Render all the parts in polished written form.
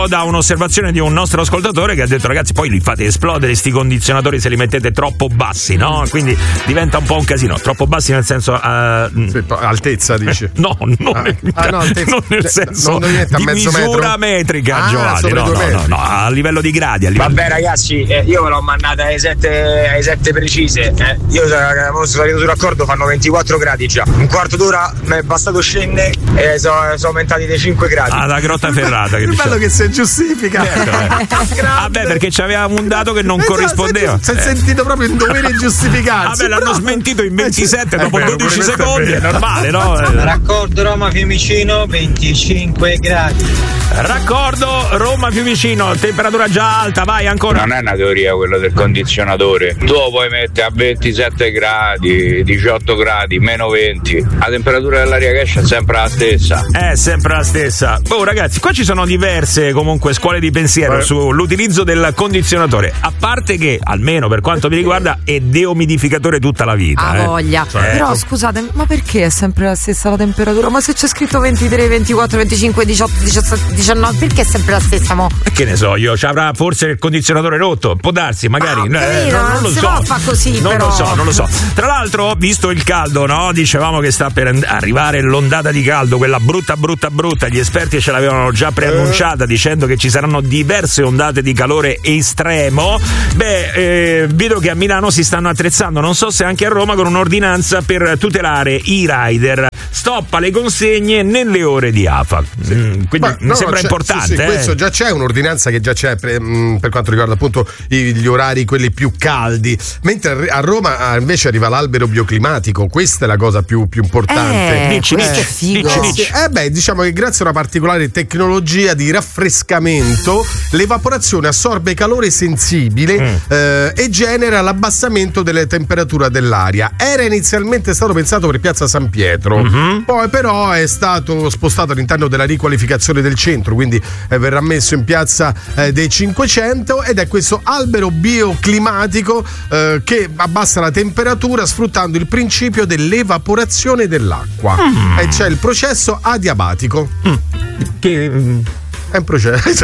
da un'osservazione di un nostro ascoltatore che ha detto: ragazzi, poi li fate esplodere sti condizionatori se li mettete troppo bassi, no? Quindi diventa un po' un casino. Troppo bassi nel senso altezza, dici? No, non nel senso di misura metrica, Giovanni. No, a livello di gradi. Vabbè ragazzi, io ve l'ho mandata ai 7 precise. Io sono salito sull'accordo, fanno 24 gradi già. Un quarto d'ora mi è bastato scendere e sono aumentati dei 5 gradi. La Grotta Ferrata. Che bello che si giustifica. Vabbè, perché c'avevamo un dato che non corrispondeva. Si è sentito proprio in dovere giustificarsi. Vabbè, l'hanno smentito in 27 dopo 12 secondi. È normale, no? Raccordo Roma-Fiumicino, 25 gradi. Raccordo Roma-Fiumicino, temperatura già alta, vai ancora. Non è una teoria quello del condizionatore. Tu lo puoi mettere a 27 gradi, 18 gradi, meno 20. La temperatura dell'aria che esce è sempre la stessa. È sempre la stessa. Oh ragazzi, qua ci sono diverse comunque scuole di pensiero sull'utilizzo del condizionatore. A parte che, almeno per quanto mi riguarda, è deumidificatore tutta la vita. Voglia. Però scusate, ma perché è sempre la stessa la temperatura? Ma se c'è scritto 23, 24, 25, 18, 17, 19, perché è sempre la stessa, mo? Che ne so io, ci avrà forse il condizionatore rotto, può darsi, magari. Non lo so. Fa così, non però. Non lo so. Tra l'altro, visto il caldo, no? Dicevamo che sta per arrivare l'ondata di caldo, quella brutta. Gli esperti ce l'avevano già preannunciata dicendo che ci saranno diverse ondate di calore estremo. Vedo che a Milano si stanno attrezzando, non so se anche a Roma, con un'ordinanza per tutelare i rider. Stop alle consegne nelle ore di AFA. Quindi mi sembra importante. Sì, questo già c'è un'ordinanza che già c'è per quanto riguarda appunto gli orari quelli più caldi, mentre a Roma invece arriva l'albero bioclimatico. Questa è la cosa più importante. Dici. Diciamo che grazie a una particolare tecnologia di raffrescamento l'evaporazione assorbe calore sensibile e genera l'abbassamento delle temperature dell'aria. Era inizialmente stato pensato per Piazza San Pietro, poi però è stato spostato all'interno della riqualificazione del centro, quindi verrà messo in Piazza dei 500 ed è questo albero bioclimatico che abbassa la temperatura sfruttando il principio dell'evaporazione dell'acqua e c'è il processo adiabatico. È un processo.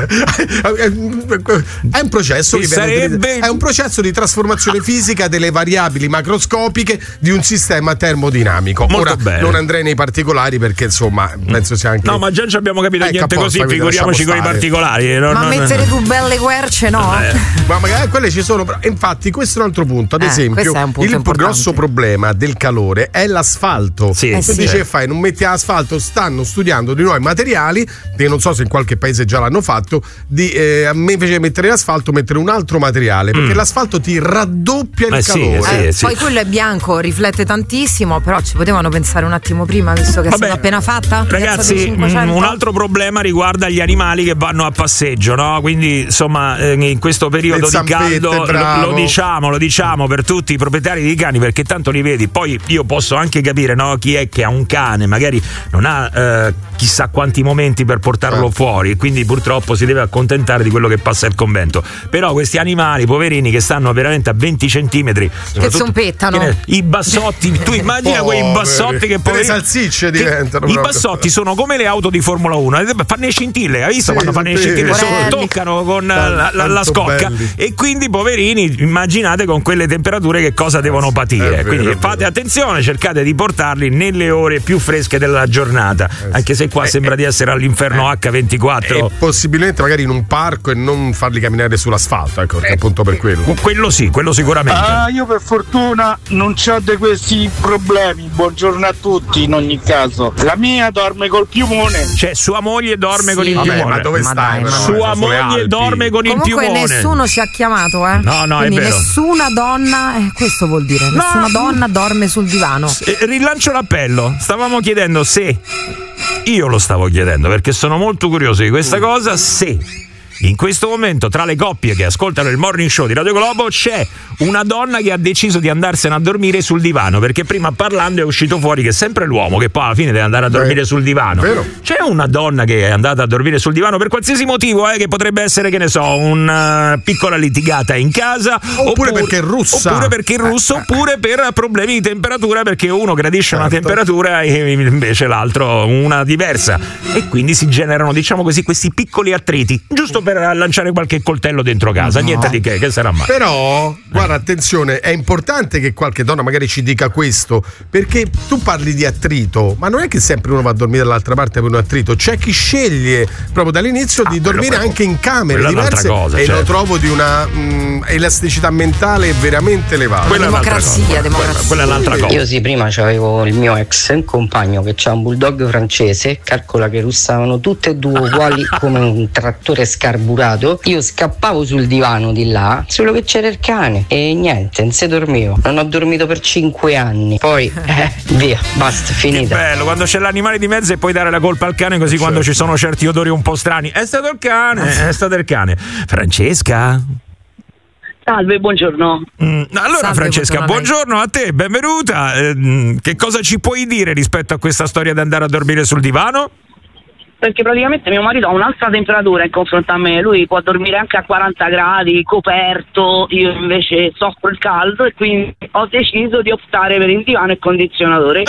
È un processo è un processo di trasformazione fisica delle variabili macroscopiche di un sistema termodinamico. Molto ora bene. non andrei nei particolari perché insomma penso sia anche. No, ma già ci abbiamo capito niente così, figuriamoci con i particolari. Mettere tu belle querce, no? Ma magari quelle ci sono. Infatti, questo è un altro punto. Ad esempio, il grosso problema del calore è l'asfalto. Tu dici che fai, non metti l'asfalto, stanno studiando di nuovi materiali, che non so se in qualche paese già l'hanno fatto, a me invece di mettere l'asfalto mettere un altro materiale perché l'asfalto ti raddoppia il calore. Poi quello è bianco, riflette tantissimo, però ci potevano pensare un attimo prima, visto che è stata appena fatta. Ragazzi, un altro problema riguarda gli animali che vanno a passeggio, no? Quindi insomma in questo periodo di caldo lo diciamo per tutti i proprietari di cani, perché tanto li vedi. Poi io posso anche capire, no? Chi è che ha un cane, magari non ha chissà quanti momenti per portarlo fuori, quindi purtroppo si deve accontentare di quello che passa il convento. Però questi animali poverini che stanno veramente a 20 centimetri che zompettano, i bassotti, tu immagina quei bassotti che poi le salsicce diventano i bassotti sono come le auto di Formula 1, fanno le scintille, hai visto quando fanno le scintille toccano con la scocca belli. E quindi poverini, immaginate con quelle temperature che cosa devono patire. Quindi fate attenzione, cercate di portarli nelle ore più fresche della giornata, anche se qua sembra di essere all'inferno H24. E possibilmente magari in un parco e non farli camminare sull'asfalto, ecco, appunto per quello. Quello sicuramente. Io per fortuna non c'ho di questi problemi. Buongiorno a tutti in ogni caso. La mia dorme col piumone. Cioè sua moglie dorme con il piumone. Ma dove stai? Sua moglie dorme con il piumone. Comunque nessuno ci ha chiamato, No, quindi è vero. Nessuna donna, questo vuol dire, nessuna donna dorme sul divano. Rilancio l'appello. Stavamo chiedendo se io lo stavo chiedendo perché sono molto curioso di questa cosa, se in questo momento tra le coppie che ascoltano il Morning Show di Radio Globo c'è una donna che ha deciso di andarsene a dormire sul divano, perché prima parlando è uscito fuori che è sempre l'uomo che poi alla fine deve andare a dormire sul divano. Vero. C'è una donna che è andata a dormire sul divano per qualsiasi motivo, che potrebbe essere, che ne so, una piccola litigata in casa, oppure perché è russa, oppure perché è russo, oppure per problemi di temperatura, perché uno gradisce una temperatura e invece l'altro una diversa, e quindi si generano, diciamo così, questi piccoli attriti, giusto per lanciare qualche coltello dentro casa. Niente di che sarà mai. Però guarda, attenzione, è importante che qualche donna magari ci dica questo, perché tu parli di attrito, ma non è che sempre uno va a dormire dall'altra parte per un attrito. C'è chi sceglie proprio dall'inizio di dormire anche in camere diverse, cosa, e lo trovo di una elasticità mentale veramente elevata. Democrazia. Quella è l'altra cosa. Io sì, prima c'avevo il mio ex compagno che c'ha un bulldog francese, calcola che russavano tutte e due uguali come un trattore scarburato. Io scappavo sul divano di là, solo che c'era il cane e niente, non si dormivo. Non ho dormito per 5 anni. Poi via, basta, finita. Che bello quando c'è l'animale di mezzo e puoi dare la colpa al cane, così quando ci sono certi odori un po' strani è stato il cane, è stato il cane. Francesca? Salve, buongiorno. Allora, salve, Francesca, buongiorno a te, benvenuta. Che cosa ci puoi dire rispetto a questa storia di andare a dormire sul divano? Perché praticamente mio marito ha un'altra temperatura in confronto a me, lui può dormire anche a 40 gradi, coperto, io invece soffro il caldo e quindi ho deciso di optare per il divano e condizionatore.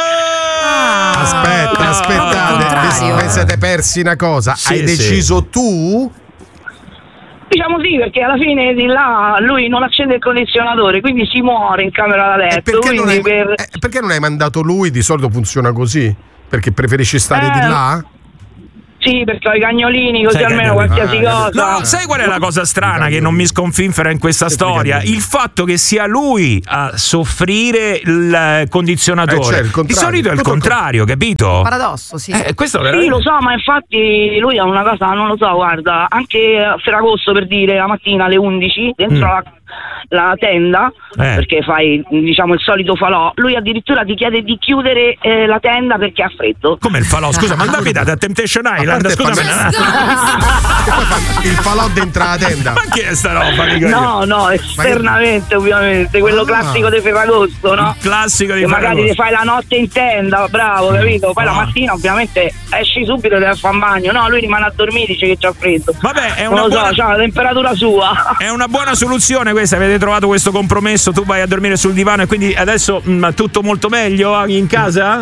Aspettate, vi siete persi una cosa. Hai deciso tu? Diciamo sì, perché alla fine di là lui non accende il condizionatore, quindi si muore in camera da letto. Perché non hai mandato lui? Di solito funziona così, perché preferisci stare di là? Sì, perché ho i cagnolini, così almeno qualsiasi cosa. No, sai qual è la cosa strana che non mi sconfinfera in questa storia? Il fatto che sia lui a soffrire il condizionatore. Di solito è il contrario, capito? Paradosso, sì. Questo sì, lo so, ma infatti lui ha una cosa, non lo so, guarda, anche a Ferragosto, per dire, la mattina alle 11 dentro la tenda, perché fai, diciamo, il solito falò, lui addirittura ti chiede di chiudere la tenda perché ha freddo. Come il falò? Scusa, ma andavi da Temptation Island? Scusami. Il falò dentro la tenda. Ma che è sta roba? No, esternamente, ovviamente, quello classico di Ferragosto, no? Il classico di Ferragosto. Magari ti fai la notte in tenda, bravo, capito? Poi la mattina ovviamente esci subito e devi fare un bagno. No, lui rimane a dormire, dice che c'ha freddo. Vabbè, è una buona... c'ha la temperatura sua. È una buona soluzione questa, avete trovato questo compromesso, tu vai a dormire sul divano e quindi adesso tutto molto meglio in casa?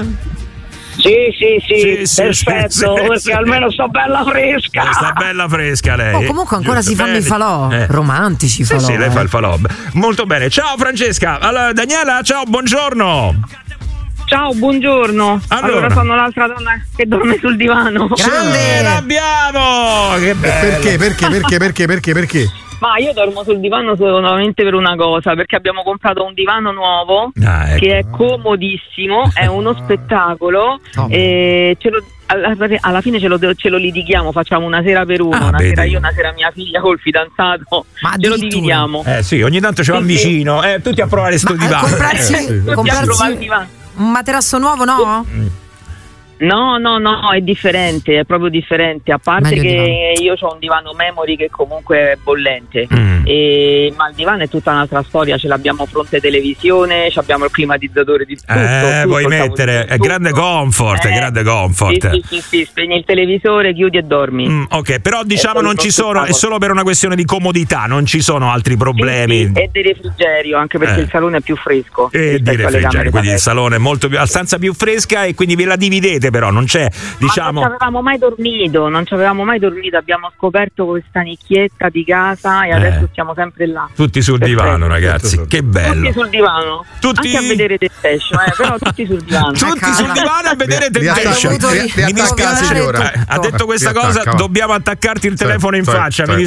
Sì, perfetto, perché almeno sto bella fresca. Sta bella fresca lei. Comunque ancora si fanno i falò, romantici falò. Sì, lei fa il falò. Molto bene. Ciao Francesca. Allora, Daniela, ciao, buongiorno. Ciao, buongiorno. Allora sono l'altra donna che dorme sul divano. Grande, l'abbiamo! Che bello. Perché? Ma io dormo sul divano solamente per una cosa, perché abbiamo comprato un divano nuovo che è comodissimo, è uno spettacolo e alla fine ce lo litighiamo, facciamo una sera per uno, una sera io, una sera mia figlia col fidanzato, ce lo dividiamo. Sì, ogni tanto ce l'hanno vicino, tutti a provare sto divano. Comprarsi un materasso nuovo, no? No, è differente, è proprio differente, a parte che io ho un divano memory che comunque è bollente, ma il divano è tutta un'altra storia, ce l'abbiamo fronte televisione, abbiamo il climatizzatore di tutto. Vuoi mettere, è grande comfort, grande comfort. Sì, spegni il televisore, chiudi e dormi. Ok, però diciamo non ci sono, è solo per una questione di comodità, non ci sono altri problemi. E di refrigerio, anche perché il salone è più fresco. E di refrigerio, quindi il salone è molto più, la stanza più fresca e quindi ve la dividete. Però non c'è, diciamo. Non ci avevamo mai dormito, abbiamo scoperto questa nicchietta di casa e adesso siamo sempre là. Tutti sul divano, ragazzi, che bello. Tutti sul divano. Anche a vedere Temptation, però tutti sul divano. Tutti sul divano a vedere Temptation. Ha detto questa cosa, dobbiamo attaccarti il telefono in faccia, mi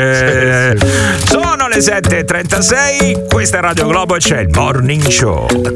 dispiace. Sono le 7:36, questa è Radio Globo e c'è il Morning Show.